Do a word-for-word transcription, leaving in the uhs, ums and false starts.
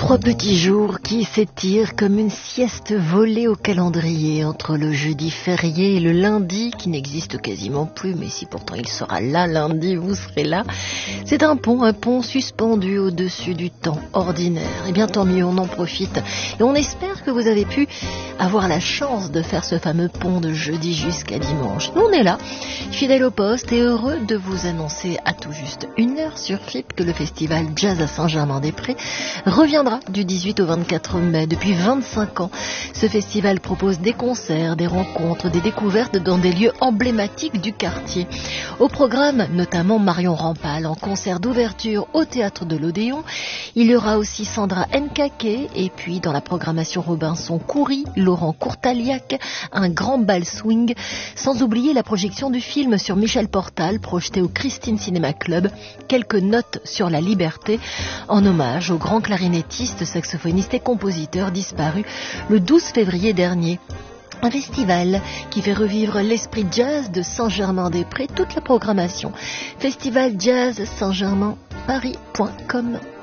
Trois petits jours qui s'étirent comme une sieste volée au calendrier entre le jeudi férié et le lundi qui n'existe quasiment plus, mais si pourtant il sera là lundi, vous serez là. C'est un pont, un pont suspendu au-dessus du temps ordinaire. Et bien tant mieux, on en profite et on espère que vous avez pu avoir la chance de faire ce fameux pont de jeudi jusqu'à dimanche. Nous on est là, fidèles au poste et heureux de vous annoncer à tout juste une heure sur F I P que le festival Jazz à Saint-Germain-des-Prés reviendra du dix-huit au vingt-quatre mai. Depuis vingt-cinq ans, ce festival propose des concerts, des rencontres, des découvertes dans des lieux emblématiques du quartier. Au programme, notamment Marion Rampal en concert d'ouverture au Théâtre de l'Odéon. Il y aura aussi Sandra Nkake et puis dans la programmation Robinson Coury, Laurent Courtaliac, un grand bal swing, sans oublier la projection du film sur Michel Portal projeté au Christine Cinéma Club, quelques notes sur la liberté en hommage au grand clarinettiste, saxophoniste et compositeur disparu le douze février dernier. Un festival qui fait revivre l'esprit jazz de Saint-Germain-des-Prés, toute la programmation. Festival Jazz Saint-Germain Paris point com